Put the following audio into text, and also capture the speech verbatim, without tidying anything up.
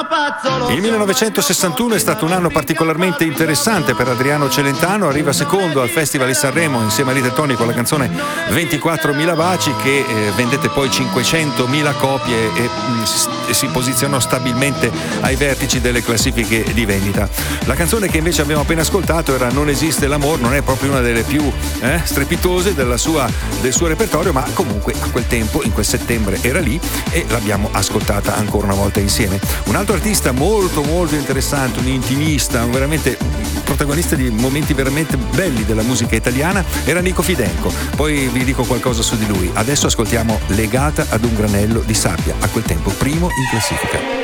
Il millenovecentosessantuno è stato un anno particolarmente interessante per Adriano Celentano. Arriva secondo al Festival di Sanremo insieme a Little Tony con la canzone ventiquattromila baci, che eh, vendette poi cinquecentomila copie e, mh, si, e si posizionò stabilmente ai vertici delle classifiche di vendita. La canzone che invece abbiamo appena ascoltato era Non esiste l'amor, non è proprio una delle più eh, strepitose della sua, del suo repertorio, ma comunque a quel tempo, in quel settembre, era lì e l'abbiamo ascoltata ancora una volta insieme. Un altro artista molto molto interessante, un intimista, un veramente protagonista di momenti veramente belli della musica italiana era Nico Fidenco. Poi vi dico qualcosa su di lui. Adesso ascoltiamo Legata ad un granello di sabbia, a quel tempo primo in classifica.